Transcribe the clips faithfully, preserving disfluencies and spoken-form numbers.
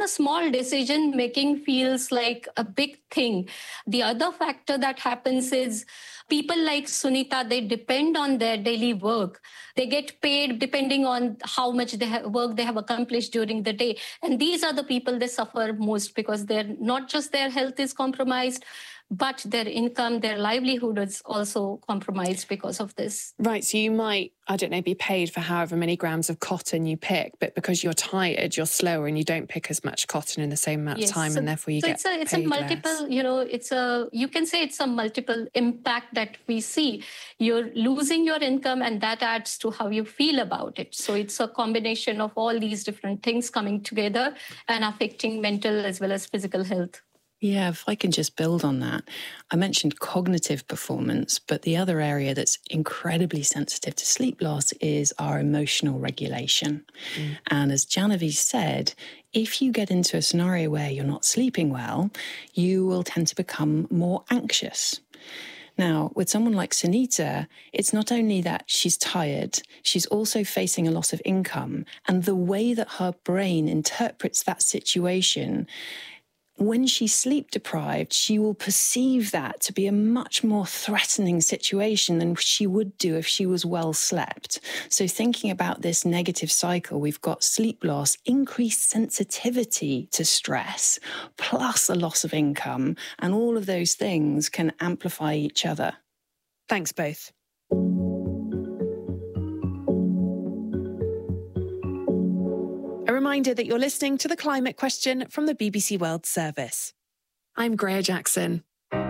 a small decision, making feels like a big thing. The other factor that happens is people like Sunita, they depend on their daily work. They get paid depending on how much they have, work they have accomplished during the day. And these are the people they suffer most because they're not just their health is compromised, but their income, their livelihood is also compromised because of this. Right, so you might, I don't know, be paid for however many grams of cotton you pick, but because you're tired, you're slower and you don't pick as much cotton in the same amount Yes. of time, so, and therefore you so get it's a it's paid a multiple, less. you know, it's a, you can say it's a multiple impact that we see. You're losing your income and that adds to how you feel about it. So it's a combination of all these different things coming together and affecting mental as well as physical health. Yeah, if I can just build on that. I mentioned cognitive performance, but the other area that's incredibly sensitive to sleep loss is our emotional regulation. Mm. And as Genevieve said, if you get into a scenario where you're not sleeping well, you will tend to become more anxious. Now, with someone like Sunita, it's not only that she's tired, she's also facing a loss of income. And the way that her brain interprets that situation, when she's sleep deprived, she will perceive that to be a much more threatening situation than she would do if she was well slept. So thinking about this negative cycle, we've got sleep loss, increased sensitivity to stress, plus a loss of income, and all of those things can amplify each other. Thanks both. A reminder that you're listening to The Climate Question from the B B C World Service. I'm Greer Jackson.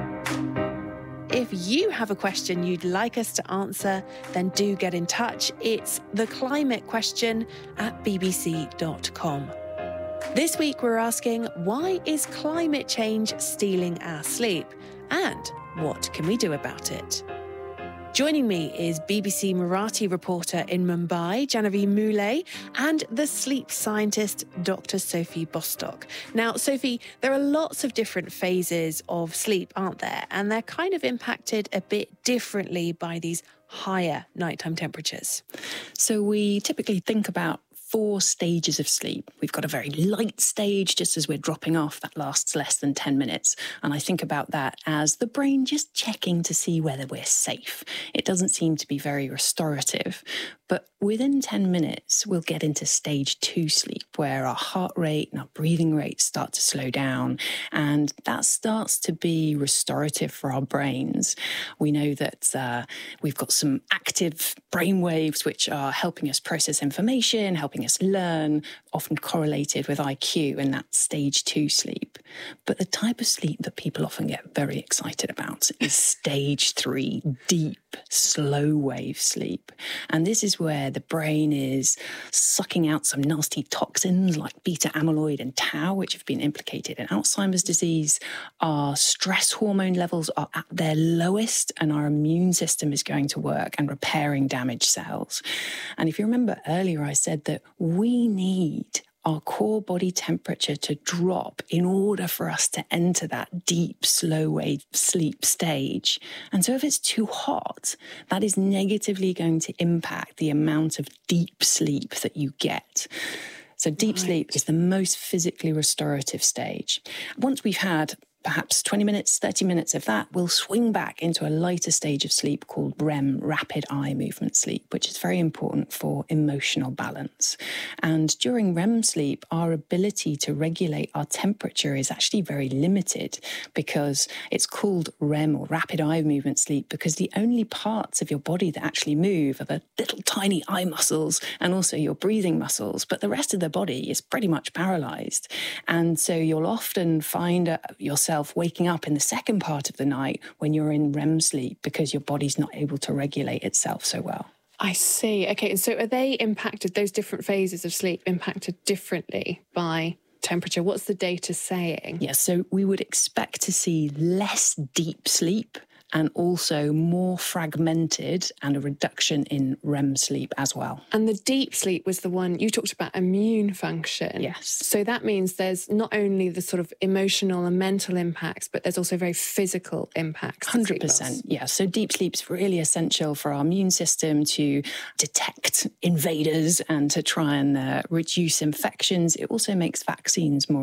If you have a question you'd like us to answer, then do get in touch. It's theclimatequestion at b b c dot com. This week we're asking, why is climate change stealing our sleep? And what can we do about it? Joining me is B B C Marathi reporter in Mumbai, Jahnavi Muley, and the sleep scientist, Doctor Sophie Bostock. Now, Sophie, there are lots of different phases of sleep, aren't there? And they're kind of impacted a bit differently by these higher nighttime temperatures. So we typically think about four stages of sleep. We've got a very light stage, just as we're dropping off, that lasts less than ten minutes. And I think about that as the brain just checking to see whether we're safe. It doesn't seem to be very restorative. But within ten minutes, we'll get into stage two sleep, where our heart rate and our breathing rate start to slow down. And that starts to be restorative for our brains. We know that uh, we've got some active brain waves which are helping us process information, helping us learn, often correlated with I Q in that stage two sleep. But the type of sleep that people often get very excited about is stage three, deep, slow wave sleep. And this is where the brain is sucking out some nasty toxins like beta amyloid and tau, which have been implicated in Alzheimer's disease. Our stress hormone levels are at their lowest, and our immune system is going to work and repairing damaged cells. And if you remember earlier, I said that we need our core body temperature to drop in order for us to enter that deep, slow wave sleep stage. And so if it's too hot, that is negatively going to impact the amount of deep sleep that you get. So deep right. sleep is the most physically restorative stage. Once we've had perhaps twenty minutes, thirty minutes of that, we'll swing back into a lighter stage of sleep called R E M, rapid eye movement sleep, which is very important for emotional balance. And during R E M sleep, our ability to regulate our temperature is actually very limited, because it's called R E M, or rapid eye movement sleep, because the only parts of your body that actually move are the little tiny eye muscles and also your breathing muscles, but the rest of the body is pretty much paralyzed. And so you'll often find yourself waking up in the second part of the night when you're in R E M sleep, because your body's not able to regulate itself so well. I see. Okay, and so are they impacted, those different phases of sleep, impacted differently by temperature? What's the data saying? Yes, so we would expect to see less deep sleep and also more fragmented, and a reduction in R E M sleep as well. And the deep sleep was the one, you talked about immune function. Yes. So that means there's not only the sort of emotional and mental impacts, but there's also very physical impacts. one hundred percent, yeah. So deep sleep's really essential for our immune system to detect invaders and to try and uh, reduce infections. It also makes vaccines more